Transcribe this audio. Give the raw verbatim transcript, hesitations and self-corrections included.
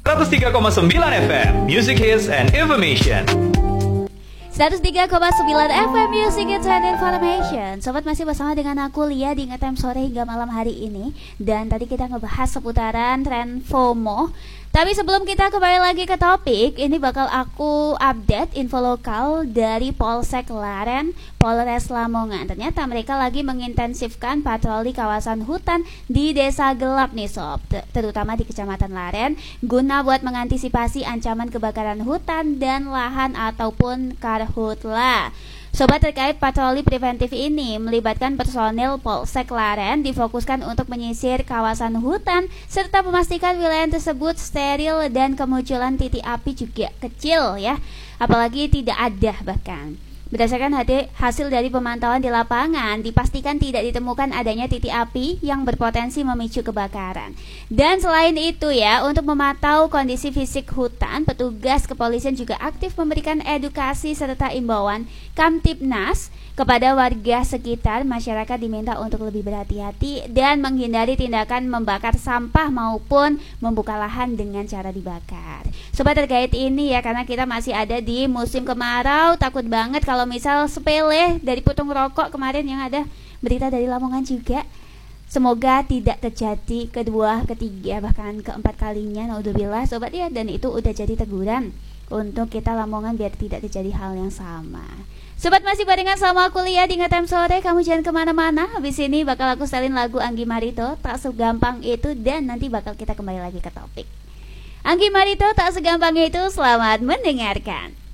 seratus tiga koma sembilan F M Music Hits and Information. seratus tiga koma sembilan F M Music Hits and Information. Sobat masih bersama dengan aku Lia di Ngetem Sore hingga malam hari ini. Dan tadi kita ngebahas seputaran tren FOMO. Tapi sebelum kita kembali lagi ke topik, ini bakal aku update info lokal dari Polsek Laren, Polres Lamongan. Ternyata mereka lagi mengintensifkan patroli kawasan hutan di Desa Gelap nih sob, terutama di Kecamatan Laren, guna buat mengantisipasi ancaman kebakaran hutan dan lahan ataupun karhutla. Sobat, terkait patroli preventif ini melibatkan personil Polsek Laren difokuskan untuk menyisir kawasan hutan serta memastikan wilayah tersebut steril dan kemunculan titik api juga kecil ya, apalagi tidak ada bahkan. Berdasarkan hasil dari pemantauan di lapangan, dipastikan tidak ditemukan adanya titik api yang berpotensi memicu kebakaran. Dan selain itu ya, untuk memantau kondisi fisik hutan, petugas kepolisian juga aktif memberikan edukasi serta imbauan Kamtibnas kepada warga sekitar. Masyarakat diminta untuk lebih berhati-hati dan menghindari tindakan membakar sampah maupun membuka lahan dengan cara dibakar. Sobat, terkait ini ya, karena kita masih ada di musim kemarau, takut banget kalau misal sepele dari putung rokok kemarin yang ada berita dari Lamongan juga. Semoga tidak terjadi kedua, ketiga, bahkan keempat kalinya, naudzubillah sobat ya. Dan itu udah jadi teguran untuk kita Lamongan biar tidak terjadi hal yang sama. Sobat, masih barengan sama aku Lia di Ngetem Sore. Kamu jangan kemana-mana. Habis ini bakal aku setelin lagu Anggi Marito, Tak Segampang Itu. Dan nanti bakal kita kembali lagi ke topik. Anggi Marito, Tak Segampang Itu. Selamat mendengarkan.